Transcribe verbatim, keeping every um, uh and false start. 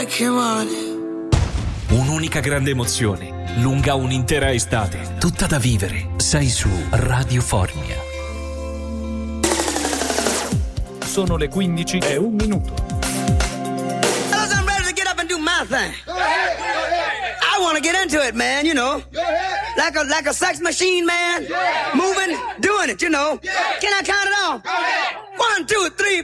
Un'unica grande emozione, lunga un'intera estate, tutta da vivere. Sei su Radio Formia. Sono le quindici e un minuto. Fellas, I'm ready to get up and do my thing. Go ahead, go ahead. I want to get into it, man, you know. Go ahead. Like a like a sex machine, man. Yeah. Moving, doing it, you know. Yeah. Can I count it off? Go ahead. One, two, three.